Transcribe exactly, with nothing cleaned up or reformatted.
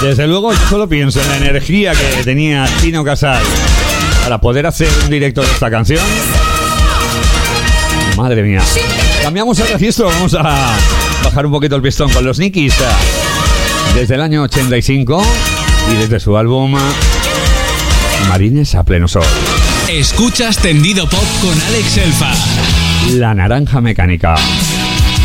Desde luego, yo solo pienso en la energía que tenía Tino Casal para poder hacer un directo de esta canción. Madre mía. Cambiamos el registro, vamos a bajar un poquito el pistón con los Nikis. Desde el año ochenta y cinco y desde su álbum Marines a pleno sol. Escuchas Tendido Pop con Alex Elfa. La naranja mecánica.